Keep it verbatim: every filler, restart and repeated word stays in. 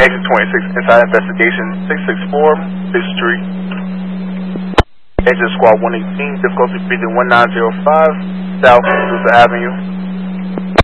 Exit twenty-six, inside investigation, six six four, fifth Street. Exit Squad one eighteen, difficulty breathing one nine zero five, South Azusa Avenue.